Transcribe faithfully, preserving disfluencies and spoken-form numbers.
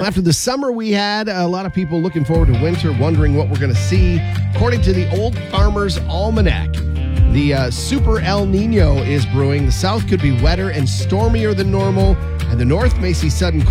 Well, after the summer we had, a lot of people looking forward to winter, wondering what we're going to see. According to the Old Farmer's Almanac, the uh, Super El Nino is brewing. The south could be wetter and stormier than normal, and the north may see sudden